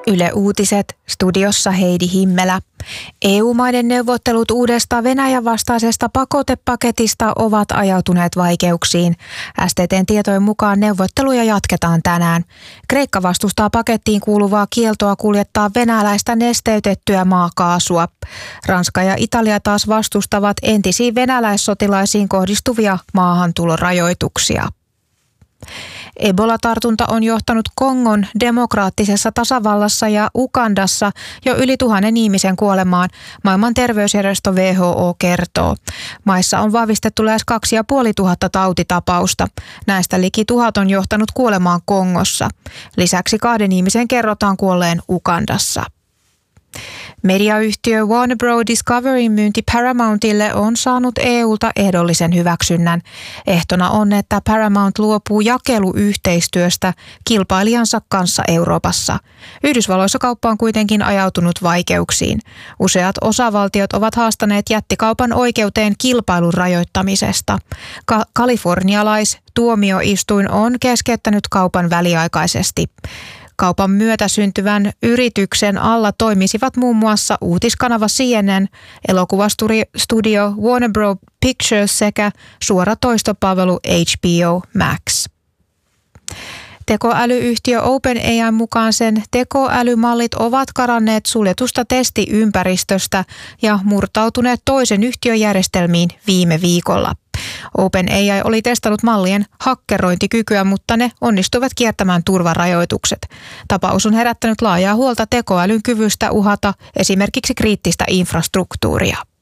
Yle Uutiset, studiossa Heidi Himmelä. EU-maiden neuvottelut uudesta Venäjän vastaisesta pakotepaketista ovat ajautuneet vaikeuksiin. STT:n tietojen mukaan neuvotteluja jatketaan tänään. Kreikka vastustaa pakettiin kuuluvaa kieltoa kuljettaa venäläistä nesteytettyä maakaasua. Ranska ja Italia taas vastustavat entisiin venäläissotilaisiin kohdistuvia maahantulorajoituksia. Ebola-tartunta on johtanut Kongon demokraattisessa tasavallassa ja Ugandassa jo yli 1000 ihmisen kuolemaan, maailman terveysjärjestö WHO kertoo. Maissa on vahvistettu lähes 2500 tautitapausta. Näistä liki 1000 on johtanut kuolemaan Kongossa. Lisäksi 2 ihmisen kerrotaan kuolleen Ugandassa. Mediayhtiö Warner Bros. Discoveryn myynti Paramountille on saanut EUlta ehdollisen hyväksynnän. Ehtona on, että Paramount luopuu jakeluyhteistyöstä kilpailijansa kanssa Euroopassa. Yhdysvalloissa kauppa on kuitenkin ajautunut vaikeuksiin. Useat osavaltiot ovat haastaneet jättikaupan oikeuteen kilpailun rajoittamisesta. Kalifornialaistuomioistuin on keskeyttänyt kaupan väliaikaisesti. Kaupan myötä syntyvän yrityksen alla toimisivat muun muassa uutiskanava CNN, elokuvastudio Warner Bros. Pictures sekä suoratoistopalvelu HBO Max. Tekoälyyhtiö OpenAI mukaan sen tekoälymallit ovat karanneet suljetusta testiympäristöstä ja murtautuneet toisen yhtiön järjestelmiin viime viikolla. OpenAI oli testannut mallien hakkerointikykyä, mutta ne onnistuivat kiertämään turvarajoitukset. Tapaus on herättänyt laajaa huolta tekoälyn kyvystä uhata esimerkiksi kriittistä infrastruktuuria.